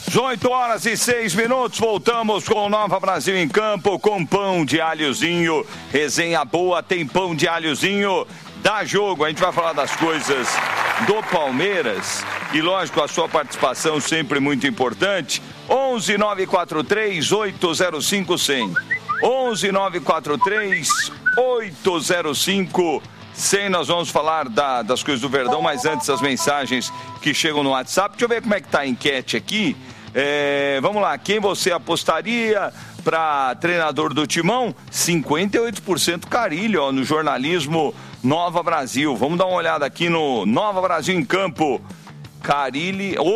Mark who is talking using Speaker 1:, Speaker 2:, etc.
Speaker 1: 8h06, voltamos com o Nova Brasil em Campo, com pão de alhozinho, resenha boa, tem pão de alhozinho, dá jogo, a gente vai falar das coisas do Palmeiras, e lógico, a sua participação sempre muito importante, 11-943-805-100, 11-943-805-100, nós vamos falar das coisas do Verdão, mas antes as mensagens que chegam no WhatsApp, deixa eu ver como é que tá a enquete aqui. Vamos lá, quem você apostaria para treinador do Timão? 58% Carille, no jornalismo Nova Brasil. Vamos dar uma olhada aqui no Nova Brasil em Campo. Carille,